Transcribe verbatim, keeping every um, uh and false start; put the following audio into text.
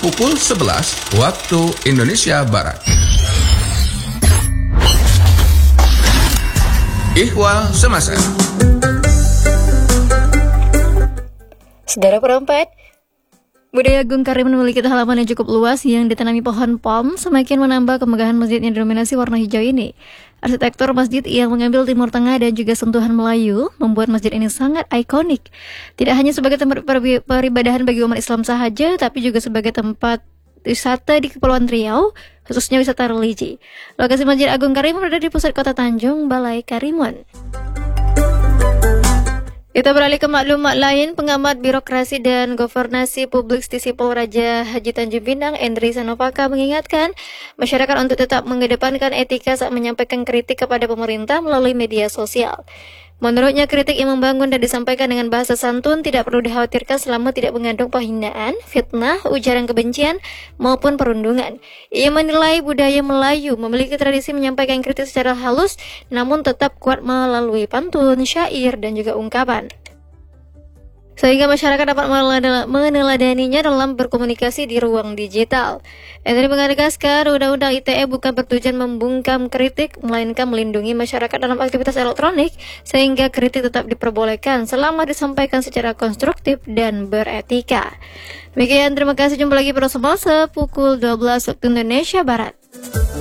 pukul sebelas waktu Indonesia Barat. Ihwal Semasa. Saudara perempat, budaya Agung Karim memiliki halaman yang cukup luas yang ditanami pohon pom, semakin menambah kemegahan masjid yang didominasi warna hijau ini. Arsitektur masjid yang mengambil Timur Tengah dan juga sentuhan Melayu membuat masjid ini sangat ikonik. Tidak hanya sebagai tempat peribadahan bagi umat Islam sahaja, tapi juga sebagai tempat wisata di Kepulauan Riau, khususnya wisata religi. Lokasi Masjid Agung Karim berada di pusat kota Tanjung Balai Karimun. Kita beralih ke maklumat lain. Pengamat birokrasi dan governasi publik Stisipol Raja Haji Tanjung Pinang, Endri Sanopaka, mengingatkan masyarakat untuk tetap mengedepankan etika saat menyampaikan kritik kepada pemerintah melalui media sosial. Menurutnya, kritik yang membangun dan disampaikan dengan bahasa santun tidak perlu dikhawatirkan selama tidak mengandung penghinaan, fitnah, ujaran kebencian, maupun perundungan. Ia menilai budaya Melayu memiliki tradisi menyampaikan kritik secara halus, namun tetap kuat melalui pantun, syair, dan juga ungkapan, sehingga masyarakat dapat meneladaninya dalam berkomunikasi di ruang digital. Endri menegaskan Undang-Undang I T E bukan bertujuan membungkam kritik, melainkan melindungi masyarakat dalam aktivitas elektronik, sehingga kritik tetap diperbolehkan selama disampaikan secara konstruktif dan beretika. Demikian, terima kasih. Jumpa lagi pada Semasa pukul dua belas waktu Indonesia Barat.